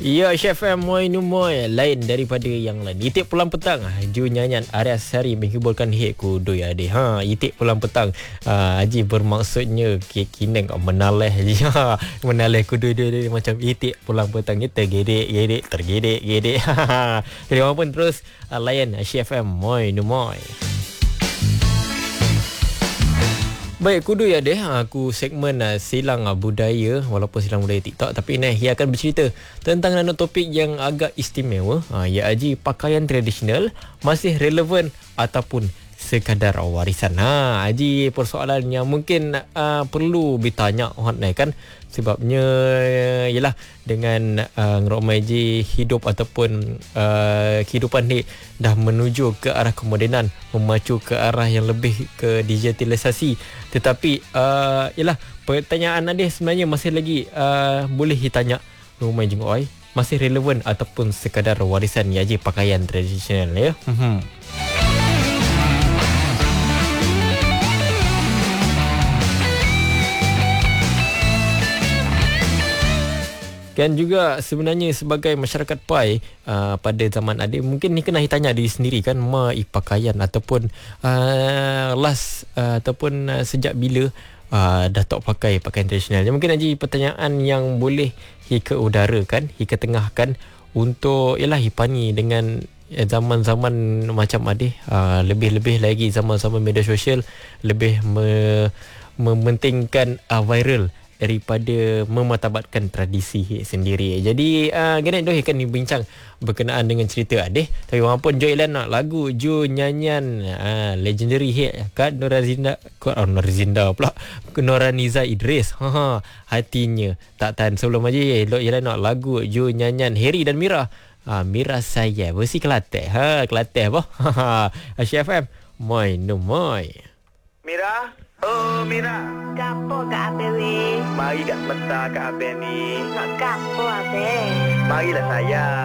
Ya, Chef M Moi Numoy lain daripada yang lain. Itik pulang petang, ju nyanyian Arya Sari menghiburkan hit ku doi ade. Itik pulang petang. Haji bermaksudnya kineng menaleh je. Menaleh ku doi macam itik pulang petang ni tergedek tergedek. Jadi orang pun terus layan Chef M Moi Numoy. Baik, kudu ya deh. Aku segmen silang budaya, walaupun silang budaya TikTok, tapi ia akan bercerita tentang topik yang agak istimewa. Ya Haji, pakaian tradisional masih relevan ataupun sekadar warisan. Haji, persoalan yang mungkin perlu ditanya orang ni kan, sebabnya ialah dengan ngeromai je hidup ataupun kehidupan ni dah menuju ke arah kemodenan, memacu ke arah yang lebih ke digitalisasi. Tetapi ialah pertanyaan dia sebenarnya masih lagi boleh ditanya rumah jenguk oi, masih relevan ataupun sekadar warisan ya je pakaian tradisional ya. Dan juga sebenarnya sebagai masyarakat Pai pada zaman adik, mungkin ni kena ditanya diri sendiri kan, pakaian ataupun ataupun sejak bila dah tak pakai pakaian tradisional. Mungkin Haji pertanyaan yang boleh hika udara kan, hika tengahkan untuk ialah hipani dengan zaman-zaman macam adik, lebih-lebih lagi zaman-zaman media sosial, lebih mementingkan viral daripada memartabatkan tradisi sendiri. Jadi Genet Doh akan dibincang berkenaan dengan cerita adeh. Tapi orang pun Joy Lan nak lagu Jo nyanyian legendary hit kat Norazinda pula, Noraniza Idris. Hatinya tak tahan. Sebelum aja Joy Lan nak lagu Jo nyanyian Harry dan Mira. Mira saya versi Kelantan. Kelantan apa? Chef M Moi Numoy. Mira, oh Mira, Gapo Kak Abe weh? mari kat sebentar Kak Abang ni. Nak gapo Abe? Marilah saya.